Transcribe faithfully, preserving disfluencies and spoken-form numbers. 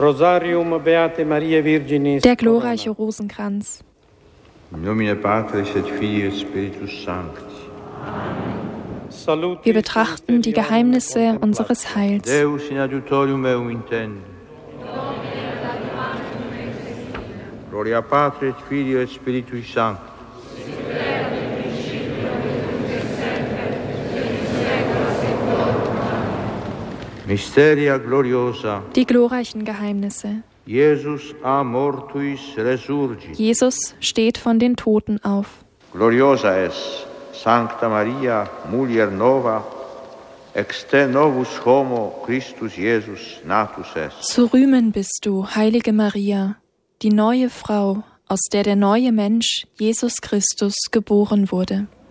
Rosarium Beate Mariae Virginis. Der glorreiche Rosenkranz. In nomine Patris et Filii et Spiritus Sancti. Wir betrachten die Geheimnisse unseres Heils. Deus in adiutorium meum intende. Gloria Patri et Filii et Spiritui Sancti. Mysteria gloriosa. Die glorreichen Geheimnisse. Jesus a mortuis resurgit. Jesus steht von den Toten auf. Gloriosa es Sancta Maria, mulier nova, ex te novus homo Christus Jesus natus est. Zu rühmen bist du, heilige Maria, die neue Frau, aus der der neue Mensch, Jesus Christus, geboren wurde.